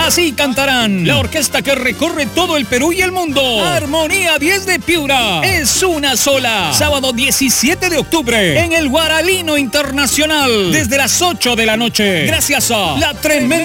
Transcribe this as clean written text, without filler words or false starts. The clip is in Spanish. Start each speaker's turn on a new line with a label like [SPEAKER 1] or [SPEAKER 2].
[SPEAKER 1] Así cantarán la orquesta que recorre todo el Perú y el mundo. Armonía 10 de Piura. Es una sola. Sábado 17 de octubre en el Guaralino Internacional desde las 8 de la noche. Gracias a la tremenda